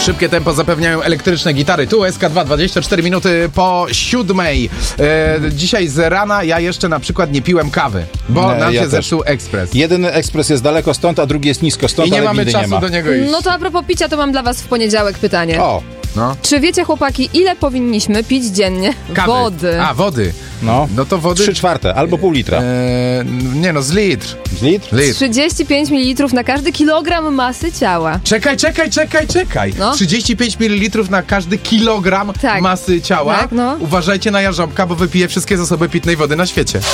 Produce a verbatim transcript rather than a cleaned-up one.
Szybkie tempo zapewniają elektryczne gitary. Tu S K dwa, dwadzieścia cztery minuty po siódmej. E, dzisiaj z rana ja jeszcze na przykład nie piłem kawy, bo Nie, nam ja się też. zepsuł ekspres. Jeden ekspres jest daleko stąd, a drugi jest nisko stąd, I nie ale mamy windy czasu nie ma. do niego iść. No to a propos picia, to mam dla was w poniedziałek pytanie. O, No. Czy wiecie, chłopaki, ile powinniśmy pić dziennie Kawy. wody? A, wody. no, No to wody... trzy czwarte albo pół litra. E, nie no, z litr. Z litr? Litr. trzydzieści pięć mililitrów na każdy kilogram masy ciała. Czekaj, czekaj, czekaj, czekaj. No. trzydzieści pięć mililitrów na każdy kilogram Tak. masy ciała. Tak, no. Uważajcie na jarząbka, bo wypije wszystkie zasoby pitnej wody na świecie.